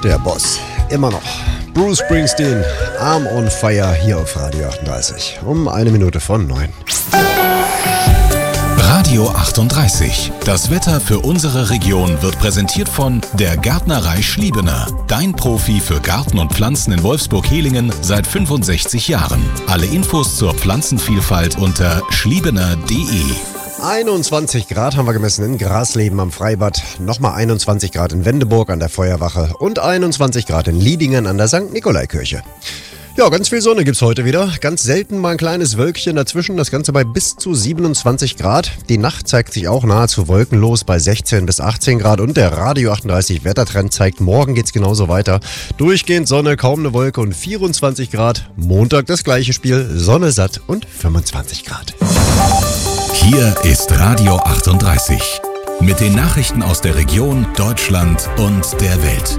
Der Boss, immer noch. Bruce Springsteen, Arm on Fire, hier auf Radio 38. Um 9:01. Radio 38. Das Wetter für unsere Region wird präsentiert von der Gärtnerei Schliebener. Dein Profi für Garten und Pflanzen in Wolfsburg-Helingen seit 65 Jahren. Alle Infos zur Pflanzenvielfalt unter schliebener.de. 21 Grad haben wir gemessen in Grasleben am Freibad, nochmal 21 Grad in Wendeburg an der Feuerwache und 21 Grad in Liedingen an der St. Nikolaikirche. Ja, ganz viel Sonne gibt's heute wieder. Ganz selten mal ein kleines Wölkchen dazwischen. Das Ganze bei bis zu 27 Grad. Die Nacht zeigt sich auch nahezu wolkenlos bei 16 bis 18 Grad. Und der Radio 38 Wettertrend zeigt, morgen geht's genauso weiter. Durchgehend Sonne, kaum eine Wolke und 24 Grad. Montag das gleiche Spiel, Sonne satt und 25 Grad. Hier ist Radio 38. Mit den Nachrichten aus der Region, Deutschland und der Welt.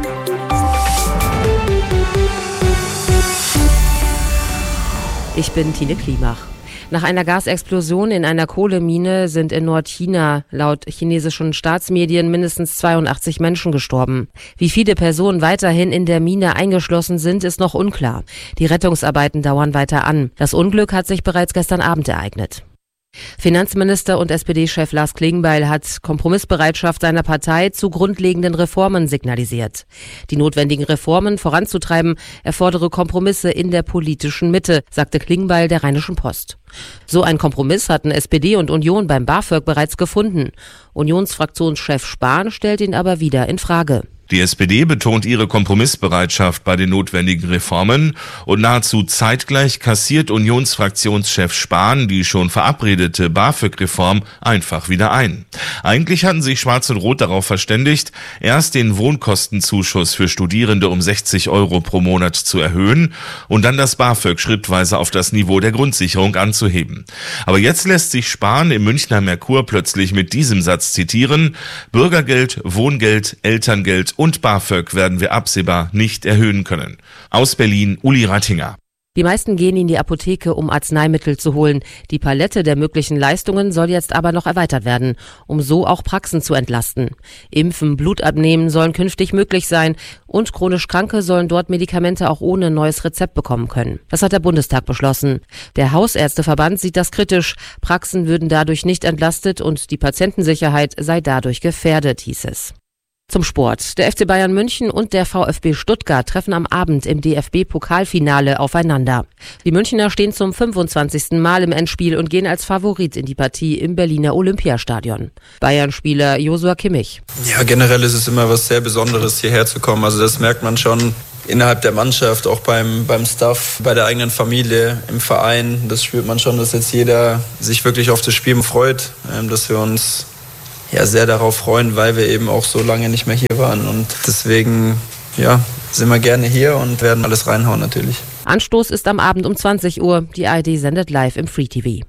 Ich bin Tine Klimach. Nach einer Gasexplosion in einer Kohlemine sind in Nordchina laut chinesischen Staatsmedien mindestens 82 Menschen gestorben. Wie viele Personen weiterhin in der Mine eingeschlossen sind, ist noch unklar. Die Rettungsarbeiten dauern weiter an. Das Unglück hat sich bereits gestern Abend ereignet. Finanzminister und SPD-Chef Lars Klingbeil hat Kompromissbereitschaft seiner Partei zu grundlegenden Reformen signalisiert. Die notwendigen Reformen voranzutreiben erfordere Kompromisse in der politischen Mitte, sagte Klingbeil der Rheinischen Post. So ein Kompromiss hatten SPD und Union beim BAföG bereits gefunden. Unionsfraktionschef Spahn stellt ihn aber wieder in Frage. Die SPD betont ihre Kompromissbereitschaft bei den notwendigen Reformen und nahezu zeitgleich kassiert Unionsfraktionschef Spahn die schon verabredete BAföG-Reform einfach wieder ein. Eigentlich hatten sich Schwarz und Rot darauf verständigt, erst den Wohnkostenzuschuss für Studierende um 60 € pro Monat zu erhöhen und dann das BAföG schrittweise auf das Niveau der Grundsicherung anzuheben. Aber jetzt lässt sich Spahn im Münchner Merkur plötzlich mit diesem Satz zitieren: Bürgergeld, Wohngeld, Elterngeld und BAföG werden wir absehbar nicht erhöhen können. Aus Berlin, Uli Rattinger. Die meisten gehen in die Apotheke, um Arzneimittel zu holen. Die Palette der möglichen Leistungen soll jetzt aber noch erweitert werden, um so auch Praxen zu entlasten. Impfen, Blut abnehmen sollen künftig möglich sein und chronisch Kranke sollen dort Medikamente auch ohne neues Rezept bekommen können. Das hat der Bundestag beschlossen. Der Hausärzteverband sieht das kritisch. Praxen würden dadurch nicht entlastet und die Patientensicherheit sei dadurch gefährdet, hieß es. Zum Sport. Der FC Bayern München und der VfB Stuttgart treffen am Abend im DFB-Pokalfinale aufeinander. Die Münchner stehen zum 25. Mal im Endspiel und gehen als Favorit in die Partie im Berliner Olympiastadion. Bayern-Spieler Joshua Kimmich. Ja, generell ist es immer was sehr Besonderes, hierher zu kommen. Also das merkt man schon innerhalb der Mannschaft, auch beim Staff, bei der eigenen Familie, im Verein. Das spürt man schon, dass jetzt jeder sich wirklich auf das Spiel freut, dass wir uns sehr darauf freuen, weil wir eben auch so lange nicht mehr hier waren. Und deswegen sind wir gerne hier und werden alles reinhauen natürlich. Anstoß ist am Abend um 20 Uhr. Die ARD sendet live im Free TV.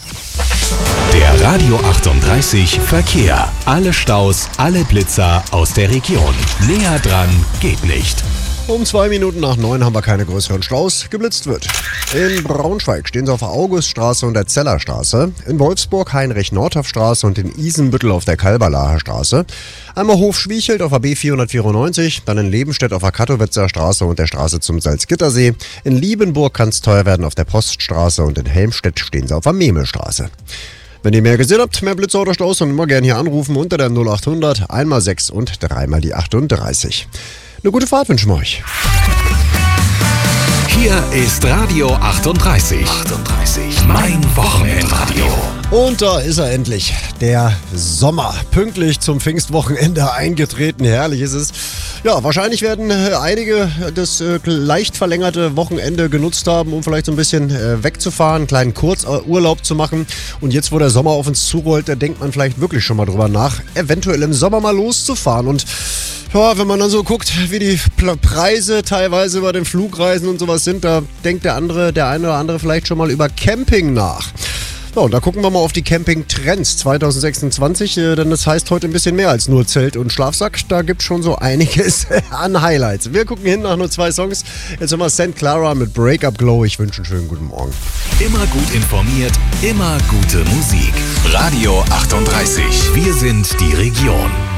Der Radio 38 Verkehr. Alle Staus, alle Blitzer aus der Region. Näher dran geht nicht. Um 9:02 haben wir keine größeren Staus. Geblitzt wird. In Braunschweig stehen sie auf der Auguststraße und der Zellerstraße. In Wolfsburg Heinrich-Nordhoff-Straße und in Isenbüttel auf der Kalberlaher Straße. Einmal Hof-Schwiechelt auf der B494, dann in Lebenstedt auf der Kattowitzer Straße und der Straße zum Salzgittersee. In Liebenburg kann es teuer werden auf der Poststraße und in Helmstedt stehen sie auf der Memelsstraße. Wenn ihr mehr gesehen habt, mehr Blitzer oder Staus, dann immer gerne hier anrufen unter der 0800 1x6 und 3x38. Eine gute Fahrt wünschen wir euch. Hier ist Radio 38. Mein Wochenendradio. Und da ist er endlich, der Sommer. Pünktlich zum Pfingstwochenende eingetreten. Herrlich ist es. Ja, wahrscheinlich werden einige das leicht verlängerte Wochenende genutzt haben, um vielleicht so ein bisschen wegzufahren, einen kleinen Kurzurlaub zu machen. Und jetzt, wo der Sommer auf uns zurollt, da denkt man vielleicht wirklich schon mal drüber nach, eventuell im Sommer mal loszufahren. Und ja, wenn man dann so guckt, wie die Preise teilweise bei den Flugreisen und sowas sind, da denkt der eine oder andere vielleicht schon mal über Camping nach. Ja, und da gucken wir mal auf die Camping-Trends 2026, denn das heißt heute ein bisschen mehr als nur Zelt und Schlafsack. Da gibt es schon so einiges an Highlights. Wir gucken hin nach nur 2 Songs. Jetzt haben wir St. Clara mit Break Up Glow. Ich wünsche einen schönen guten Morgen. Immer gut informiert, immer gute Musik. Radio 38. Wir sind die Region.